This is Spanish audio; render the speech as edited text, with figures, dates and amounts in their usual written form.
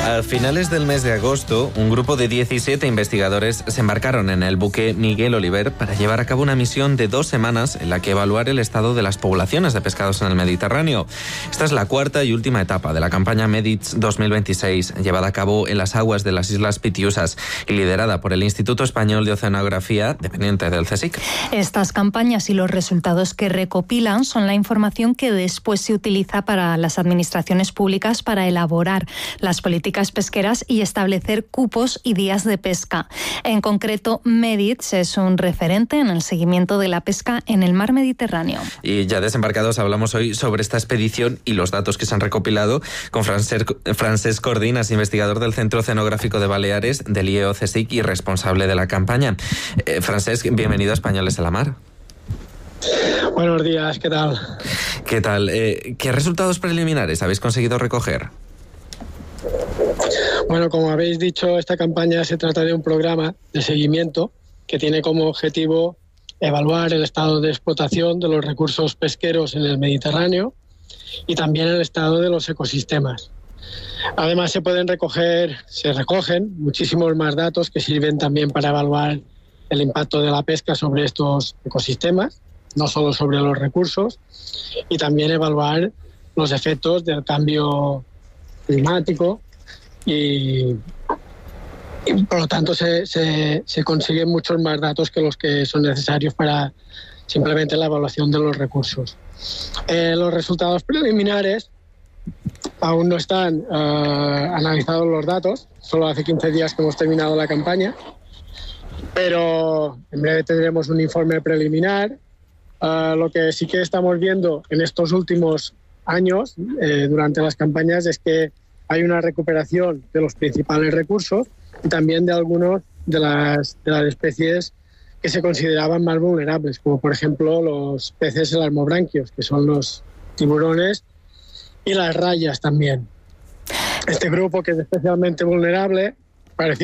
A finales del mes de agosto, un grupo de 17 investigadores se embarcaron en el buque Miguel Oliver para llevar a cabo una misión de 2 semanas en la que evaluar el estado de las poblaciones de pescados en el Mediterráneo. Esta es la cuarta y última etapa de la campaña MEDITS 2026, llevada a cabo en las aguas de las Islas Pitiusas y liderada por el Instituto Español de Oceanografía, dependiente del CSIC. Estas campañas y los resultados que recopilan son la información que después se utiliza para las administraciones públicas para elaborar las políticas pesqueras y establecer cupos y días de pesca. En concreto, MEDITS es un referente en el seguimiento de la pesca en el mar Mediterráneo. Y ya desembarcados, hablamos hoy sobre esta expedición y los datos que se han recopilado con Francesc Cordinas, investigador del Centro Oceanográfico de Baleares, del IEO-CSIC y responsable de la campaña. Francesc, bienvenido a Españoles en la Mar. Buenos días, ¿qué tal? ¿Qué tal? ¿Qué resultados preliminares habéis conseguido recoger? Bueno, como habéis dicho, esta campaña se trata de un programa de seguimiento que tiene como objetivo evaluar el estado de explotación de los recursos pesqueros en el Mediterráneo y también el estado de los ecosistemas. Además, se recogen muchísimos más datos que sirven también para evaluar el impacto de la pesca sobre estos ecosistemas, no solo sobre los recursos, y también evaluar los efectos del cambio climático y por lo tanto se consiguen muchos más datos que los que son necesarios para simplemente la evaluación de los recursos. Los resultados preliminares aún no están analizados los datos, solo hace 15 días que hemos terminado la campaña, pero en breve tendremos un informe preliminar. Lo que sí que estamos viendo en estos últimos años, durante las campañas, es que hay una recuperación de los principales recursos y también de algunos de las especies que se consideraban más vulnerables, como por ejemplo los peces elasmobranquios, que son los tiburones, y las rayas también. Este grupo, que es especialmente vulnerable, parecía